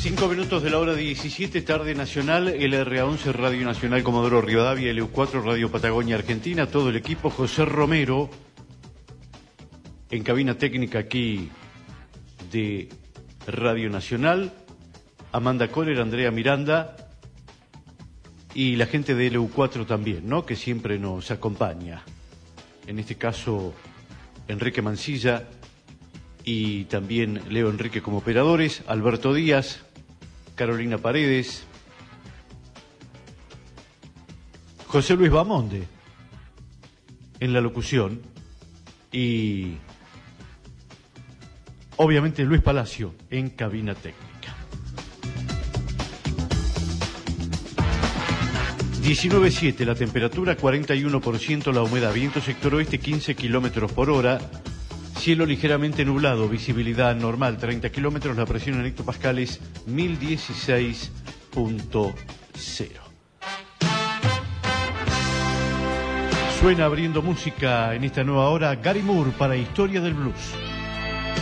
5 minutos de la hora 17, tarde nacional, LRA11 Radio Nacional Comodoro Rivadavia, LU4 Radio Patagonia Argentina, todo el equipo, José Romero, en cabina técnica aquí de Radio Nacional, Amanda Kohler, Andrea Miranda y la gente de LU4 también, ¿no? Que siempre nos acompaña. En este caso, Enrique Mancilla y también Leo Enrique como operadores, Alberto Díaz, Carolina Paredes, José Luis Bamonde en la locución y obviamente Luis Palacio en cabina técnica. 19.7 la temperatura, 41% la humedad, viento sector oeste 15 kilómetros por hora. Cielo ligeramente nublado, visibilidad normal, 30 kilómetros, la presión en hectopascales 1016.0. Suena abriendo música en esta nueva hora Gary Moore para Historia del Blues.